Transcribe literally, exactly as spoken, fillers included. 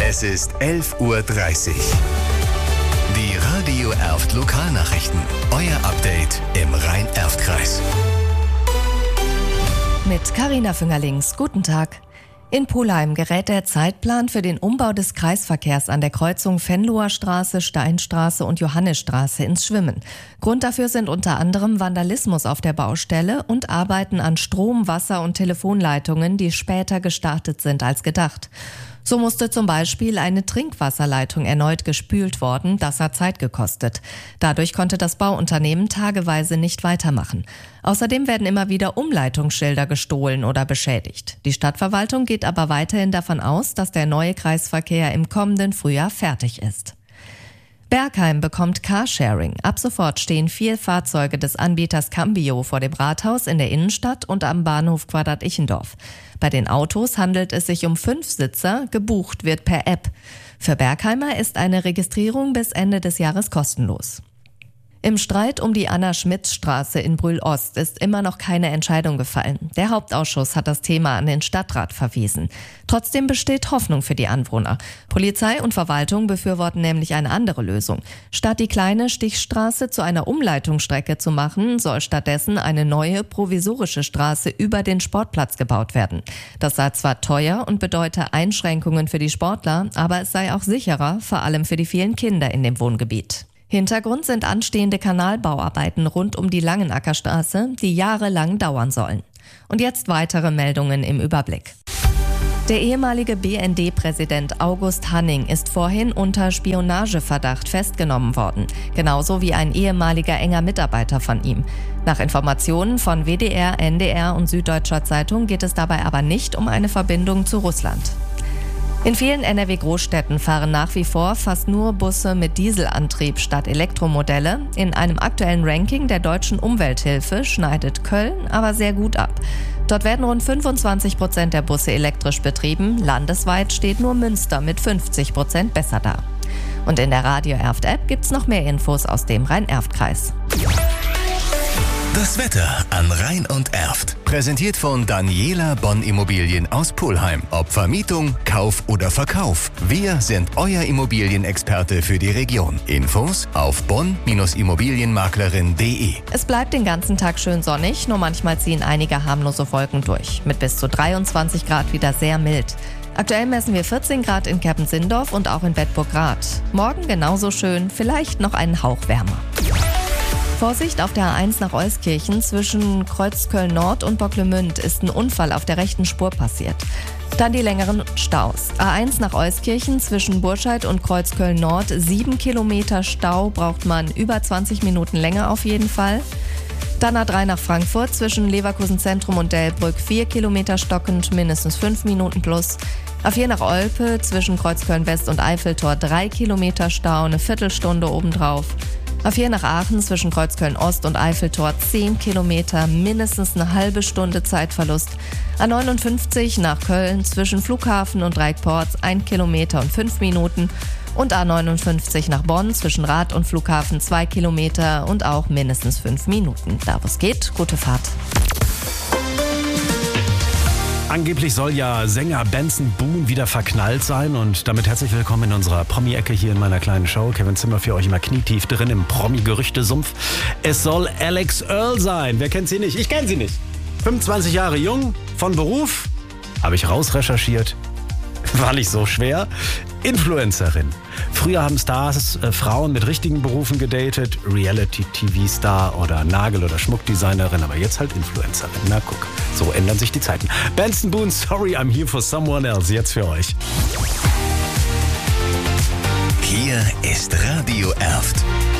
Es ist elf Uhr dreißig. Die Radio Erft Lokalnachrichten. Euer Update im Rhein-Erft-Kreis. Mit Carina Füngerlings. Guten Tag. In Pulheim gerät der Zeitplan für den Umbau des Kreisverkehrs an der Kreuzung Venloer Straße, Steinstraße und Johannisstraße ins Schwimmen. Grund dafür sind unter anderem Vandalismus auf der Baustelle und Arbeiten an Strom-, Wasser- und Telefonleitungen, die später gestartet sind als gedacht. So musste zum Beispiel eine Trinkwasserleitung erneut gespült worden, das hat Zeit gekostet. Dadurch konnte das Bauunternehmen tageweise nicht weitermachen. Außerdem werden immer wieder Umleitungsschilder gestohlen oder beschädigt. Die Stadtverwaltung geht aber weiterhin davon aus, dass der neue Kreisverkehr im kommenden Frühjahr fertig ist. Bergheim bekommt Carsharing. Ab sofort stehen vier Fahrzeuge des Anbieters Cambio vor dem Rathaus in der Innenstadt und am Bahnhof Quadrat-Ichendorf. Bei den Autos handelt es sich um Fünfsitzer, gebucht wird per App. Für Bergheimer ist eine Registrierung bis Ende des Jahres kostenlos. Im Streit um die Anna-Schmitz-Straße in Brühl-Ost ist immer noch keine Entscheidung gefallen. Der Hauptausschuss hat das Thema an den Stadtrat verwiesen. Trotzdem besteht Hoffnung für die Anwohner. Polizei und Verwaltung befürworten nämlich eine andere Lösung. Statt die kleine Stichstraße zu einer Umleitungsstrecke zu machen, soll stattdessen eine neue provisorische Straße über den Sportplatz gebaut werden. Das sei zwar teuer und bedeute Einschränkungen für die Sportler, aber es sei auch sicherer, vor allem für die vielen Kinder in dem Wohngebiet. Hintergrund sind anstehende Kanalbauarbeiten rund um die Langenackerstraße, die jahrelang dauern sollen. Und jetzt weitere Meldungen im Überblick. Der ehemalige B N D-Präsident August Hanning ist vorhin unter Spionageverdacht festgenommen worden, genauso wie ein ehemaliger enger Mitarbeiter von ihm. Nach Informationen von W D R, N D R und Süddeutscher Zeitung geht es dabei aber nicht um eine Verbindung zu Russland. In vielen N R W-Großstädten fahren nach wie vor fast nur Busse mit Dieselantrieb statt Elektromodelle. In einem aktuellen Ranking der Deutschen Umwelthilfe schneidet Köln aber sehr gut ab. Dort werden rund fünfundzwanzig Prozent der Busse elektrisch betrieben. Landesweit steht nur Münster mit fünfzig Prozent besser da. Und in der Radio Erft-App gibt's noch mehr Infos aus dem Rhein-Erft-Kreis. Das Wetter an Rhein und Erft. Präsentiert von Daniela Bonn Immobilien aus Pulheim. Ob Vermietung, Kauf oder Verkauf. Wir sind euer Immobilienexperte für die Region. Infos auf bonn immobilienmaklerin punkt de. Es bleibt den ganzen Tag schön sonnig, nur manchmal ziehen einige harmlose Wolken durch. Mit bis zu dreiundzwanzig Grad wieder sehr mild. Aktuell messen wir vierzehn Grad in Kerpen-Sindorf und auch in Bedburg-Rath. Morgen genauso schön, vielleicht noch einen Hauch wärmer. Vorsicht, auf der A eins nach Euskirchen zwischen Kreuzköln-Nord und Bocklemünd ist ein Unfall auf der rechten Spur passiert. Dann die längeren Staus. A eins nach Euskirchen zwischen Burscheid und Kreuzköln-Nord, sieben Kilometer Stau, braucht man über zwanzig Minuten länger auf jeden Fall. Dann A drei nach Frankfurt zwischen Leverkusen Zentrum und Delbrück, vier Kilometer stockend, mindestens fünf Minuten plus. A vier nach Olpe zwischen Kreuzköln-West und Eiffeltor, drei Kilometer Stau, eine Viertelstunde obendrauf. A vier nach Aachen zwischen Kreuzköln-Ost und Eiffeltor, zehn Kilometer, mindestens eine halbe Stunde Zeitverlust. A neunundfünfzig nach Köln zwischen Flughafen und Reikporz, ein Kilometer und fünf Minuten. Und A neunundfünfzig nach Bonn zwischen Rath und Flughafen, zwei Kilometer und auch mindestens fünf Minuten. Da wo es geht, gute Fahrt. Angeblich soll ja Sänger Benson Boone wieder verknallt sein und damit herzlich willkommen in unserer Promi-Ecke hier in meiner kleinen Show. Kevin Zimmer für euch immer knietief drin im Promi-Gerüchte-Sumpf. Es soll Alex Earl sein. Wer kennt sie nicht? Ich kenne sie nicht. fünfundzwanzig Jahre jung, von Beruf, habe ich rausrecherchiert. War nicht so schwer. Influencerin. Früher haben Stars äh, Frauen mit richtigen Berufen gedatet, Reality-T V-Star oder Nagel- oder Schmuckdesignerin, aber jetzt halt Influencerin. Na guck, so ändern sich die Zeiten. Benson Boone, Sorry, I'm Here for Someone Else, jetzt für euch. Hier ist Radio Erft.